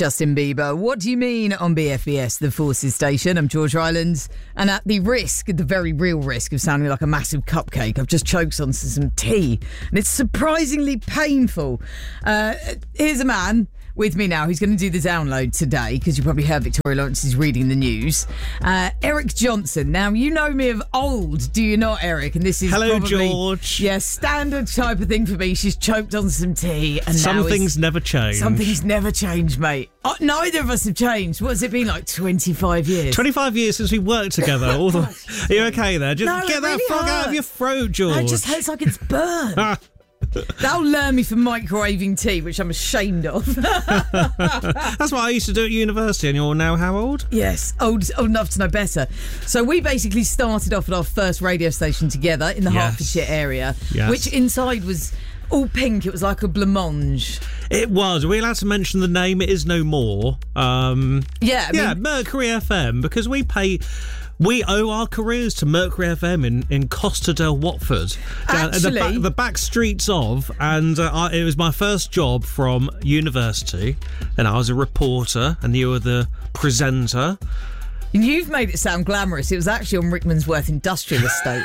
Justin Bieber. What do you mean on BFBS, the Forces station? I'm George Rylands, and at the very real risk of sounding like a massive cupcake, I've just choked on some tea, and it's surprisingly painful. Here's a man with me now who's going to do the download today, because you probably heard Victoria Lawrence is reading the news. Eric Johnson. Now, you know me of old, do you not, Eric? And this is Hello, probably, George. Yeah, standard type of thing for me. She's choked on some tea. And some things never change. Some things never change, mate. Oh, neither of us have changed. What has it been, like 25 years? 25 years since we worked together. Are you okay there? Just No, get that really frog out of your throat, George. It just hurts like it's burned. That'll learn me for microwaving tea, which I'm ashamed of. That's what I used to do at university, and you're now how old? Yes, old enough to know better. So we basically started off at our first radio station together in the Hertfordshire area, which inside was all pink. It was like a blancmange. It was. Are we allowed to mention the name? It is no more. Mercury FM, because we owe our careers to Mercury FM in Costa del Watford. Actually, the back streets of, and it was my first job from university, and I was a reporter, and you were the presenter. You've made it sound glamorous. It was actually on Rickmansworth Industrial Estate.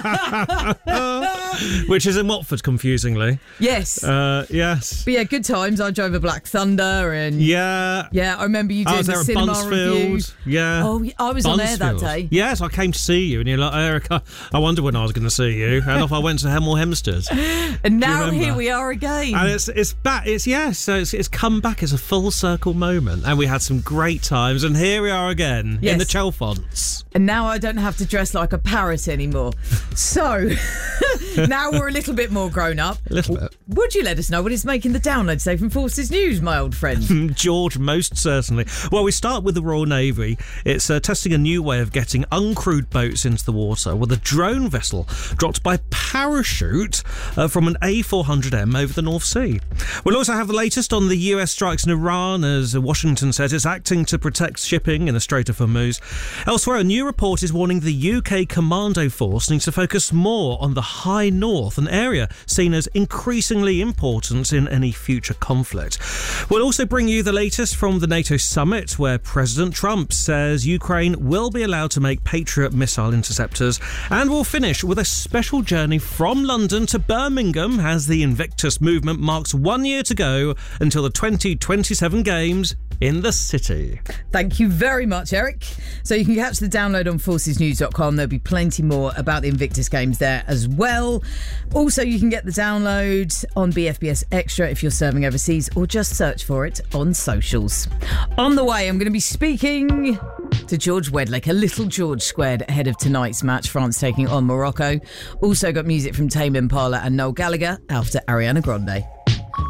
Which is in Watford, confusingly. Yes. Yes. But yeah, good times. I drove a Black Thunder and... Yeah, I remember you doing the cinema review. Yeah. Oh, I was on air that day. Yes, I came to see you and you're like, Eric, I wonder when I was going to see you. And off I went to Hemel Hempstead. And now here we are again. And it's back. So it's come back as a full circle moment. And we had some great times. And here we are again. In the Chalfonts. And now I don't have to dress like a parrot anymore. So, now we're a little bit more grown up. A little bit. Would you let us know what is making the download today from Forces News, my old friend? George, most certainly. Well, we start with the Royal Navy. It's testing a new way of getting uncrewed boats into the water with a drone vessel dropped by parachute from an A400M over the North Sea. We'll also have the latest on the US strikes in Iran, as Washington says it's acting to protect shipping in the Strait of Hormuz. Elsewhere, a new report is warning the UK Commando Force needs to focus more on the High North, an area seen as increasingly important in any future conflict. We'll also bring you the latest from the NATO summit, where President Trump says Ukraine will be allowed to make Patriot missile interceptors. And we'll finish with a special journey from London to Birmingham as the Invictus movement marks 1 year to go until the 2027 Games in the city. Thank you very much, Eric. So you can catch the download on forcesnews.com. There'll be plenty more about the Invictus Games there as well. Also, you can get the download on BFBS Extra if you're serving overseas, or just search for it on socials. On the way, I'm going to be speaking to George Wedlick, a little George squared ahead of tonight's match, France taking on Morocco. Also got music from Tame Impala and Noel Gallagher after Ariana Grande.